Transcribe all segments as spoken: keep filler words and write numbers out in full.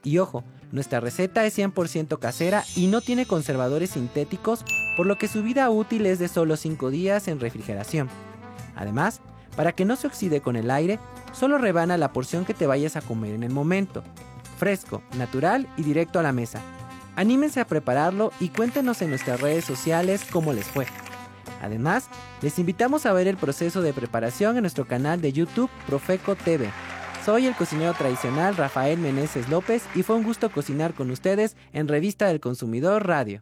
Y ojo, nuestra receta es cien por ciento casera y no tiene conservadores sintéticos, por lo que su vida útil es de solo cinco días en refrigeración. Además, para que no se oxide con el aire, solo rebana la porción que te vayas a comer en el momento. Fresco, natural y directo a la mesa. Anímense a prepararlo y cuéntenos en nuestras redes sociales cómo les fue. Además, les invitamos a ver el proceso de preparación en nuestro canal de YouTube Profeco T V. Soy el cocinero tradicional Rafael Meneses López y fue un gusto cocinar con ustedes en Revista del Consumidor Radio.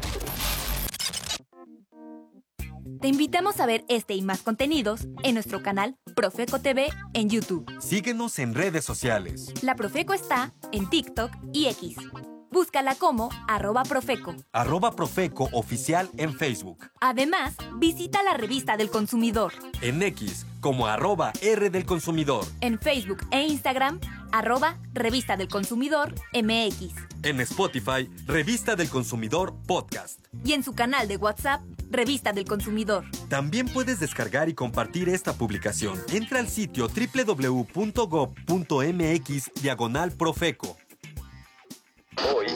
Te invitamos a ver este y más contenidos en nuestro canal Profeco T V en YouTube. Síguenos en redes sociales. La Profeco está en TikTok y X. Búscala como arroba Profeco. Arroba Profeco Oficial en Facebook. Además, visita la Revista del Consumidor. En X como arroba R del Consumidor. En Facebook e Instagram, arroba Revista del Consumidor M X. En Spotify, Revista del Consumidor Podcast. Y en su canal de WhatsApp, Revista del Consumidor. También puedes descargar y compartir esta publicación. Entra al sitio doble u doble u doble u punto gob punto m x diagonal Profeco. Hoy,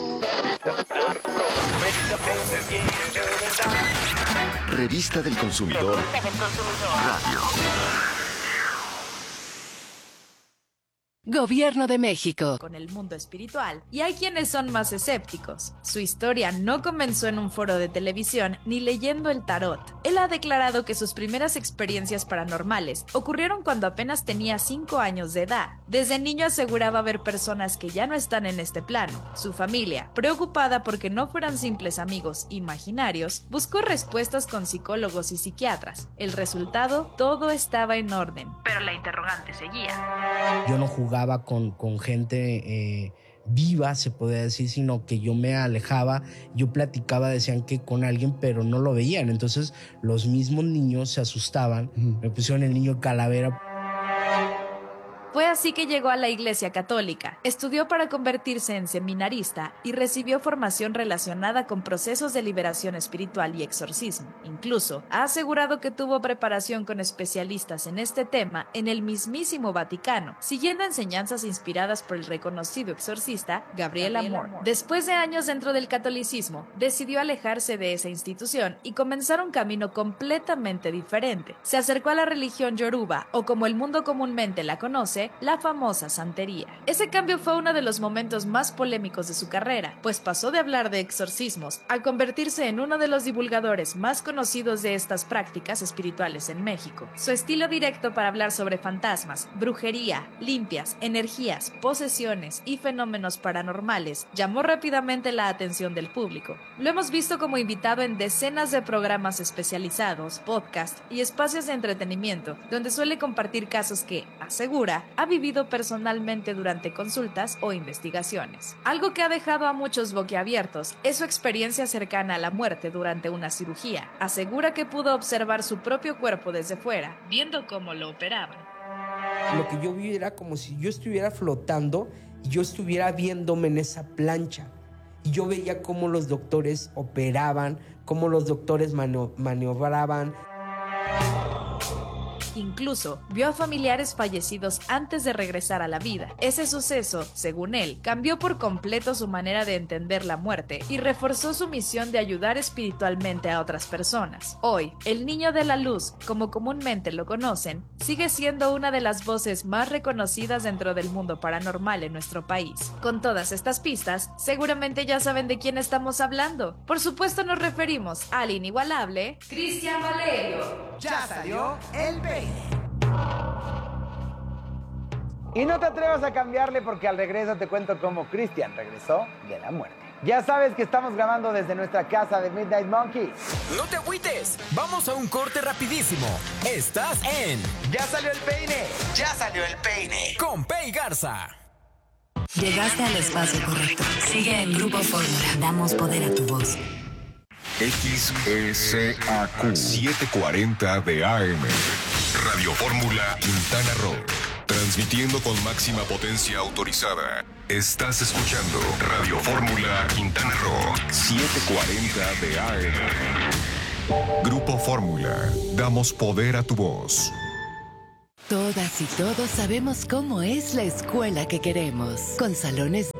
Revista del Consumidor Radio. Gobierno de México. Con el mundo espiritual. Y hay quienes son más escépticos. Su historia no comenzó en un foro de televisión ni leyendo el tarot. Él ha declarado que sus primeras experiencias paranormales ocurrieron cuando apenas tenía cinco años de edad. Desde niño aseguraba ver personas que ya no están en este plano. Su familia, preocupada porque no fueran simples amigos imaginarios, buscó respuestas con psicólogos y psiquiatras. El resultado, todo estaba en orden. Pero la interrogante seguía. Yo no jugaba con, con gente eh, viva, se podría decir, sino que yo me alejaba, yo platicaba, decían que con alguien, pero no lo veían. Entonces los mismos niños se asustaban, uh-huh. Me pusieron el niño calavera. Fue así que llegó a la Iglesia Católica, estudió para convertirse en seminarista y recibió formación relacionada con procesos de liberación espiritual y exorcismo. Incluso ha asegurado que tuvo preparación con especialistas en este tema en el mismísimo Vaticano, siguiendo enseñanzas inspiradas por el reconocido exorcista Gabriel Amor. Después de años dentro del catolicismo, decidió alejarse de esa institución y comenzar un camino completamente diferente. Se acercó a la religión yoruba, o como el mundo comúnmente la conoce, la famosa santería. Ese cambio fue uno de los momentos más polémicos de su carrera, pues pasó de hablar de exorcismos a convertirse en uno de los divulgadores más conocidos de estas prácticas espirituales en México. Su estilo directo para hablar sobre fantasmas, brujería, limpias, energías, posesiones y fenómenos paranormales llamó rápidamente la atención del público. Lo hemos visto como invitado en decenas de programas especializados, podcasts y espacios de entretenimiento, donde suele compartir casos que, asegura, ha vivido personalmente durante consultas o investigaciones. Algo que ha dejado a muchos boquiabiertos es su experiencia cercana a la muerte durante una cirugía. Asegura que pudo observar su propio cuerpo desde fuera, viendo cómo lo operaban. Lo que yo vi era como si yo estuviera flotando y yo estuviera viéndome en esa plancha. Y yo veía cómo los doctores operaban, cómo los doctores mano- maniobraban. Incluso vio a familiares fallecidos antes de regresar a la vida. Ese suceso, según él, cambió por completo su manera de entender la muerte y reforzó su misión de ayudar espiritualmente a otras personas. Hoy, el Niño de la Luz, como comúnmente lo conocen, sigue siendo una de las voces más reconocidas dentro del mundo paranormal en nuestro país. Con todas estas pistas, seguramente ya saben de quién estamos hablando. Por supuesto nos referimos al inigualable Cristian Valerio. Ya salió el peine. Y no te atrevas a cambiarle porque al regreso te cuento cómo Cristian regresó de la muerte. Ya sabes que estamos grabando desde nuestra casa de Midnight Monkeys. No te agüites, vamos a un corte rapidísimo. Estás en Ya salió el peine. Ya salió el peine. Con Pei Garza. Llegaste al espacio correcto. Sigue en Grupo Fórmula. Damos poder a tu voz. X S A Q setecientos cuarenta de A M. Radio Fórmula Quintana Roo. Transmitiendo con máxima potencia autorizada. Estás escuchando Radio Fórmula Quintana Roo setecientos cuarenta de A M. Grupo Fórmula. Damos poder a tu voz. Todas y todos sabemos cómo es la escuela que queremos. Con salones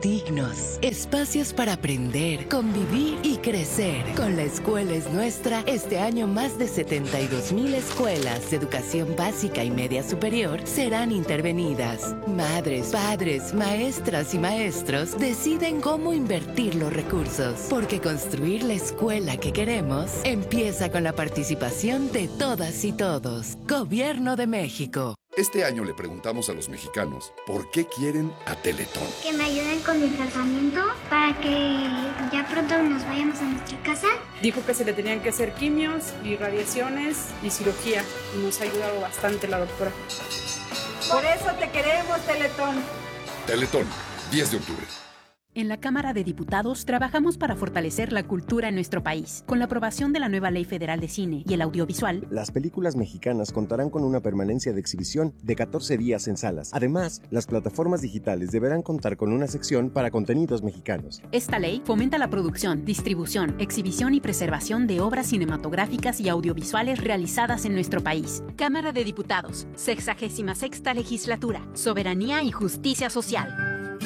dignos. Espacios para aprender, convivir y crecer. Con La Escuela es Nuestra, este año más de setenta y dos mil escuelas de educación básica y media superior serán intervenidas. Madres, padres, maestras y maestros deciden cómo invertir los recursos, porque construir la escuela que queremos empieza con la participación de todas y todos. Gobierno de México. Este año le preguntamos a los mexicanos por qué quieren a Teletón. Que me ayuden con mi tratamiento para que ya pronto nos vayamos a nuestra casa. Dijo que se le tenían que hacer quimios y radiaciones y cirugía y nos ha ayudado bastante la doctora. Por eso te queremos, Teletón. Teletón, diez de octubre. En la Cámara de Diputados trabajamos para fortalecer la cultura en nuestro país. Con la aprobación de la nueva Ley Federal de Cine y el Audiovisual, las películas mexicanas contarán con una permanencia de exhibición de catorce días en salas. Además, las plataformas digitales deberán contar con una sección para contenidos mexicanos. Esta ley fomenta la producción, distribución, exhibición y preservación de obras cinematográficas y audiovisuales realizadas en nuestro país. Cámara de Diputados, sexagésima sexta Legislatura, Soberanía y Justicia Social.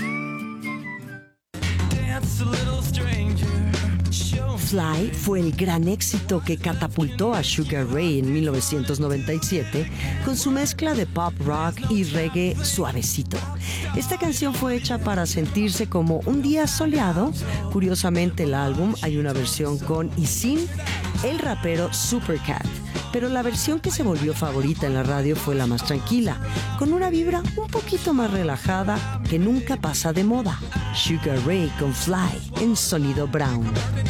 Fly fue el gran éxito que catapultó a Sugar Ray en mil novecientos noventa y siete con su mezcla de pop rock y reggae suavecito. Esta canción fue hecha para sentirse como un día soleado. Curiosamente, el álbum hay una versión con y sin el rapero Supercat, pero la versión que se volvió favorita en la radio fue la más tranquila, con una vibra un poquito más relajada que nunca pasa de moda. Sugar Ray con Fly en Sonido Brown.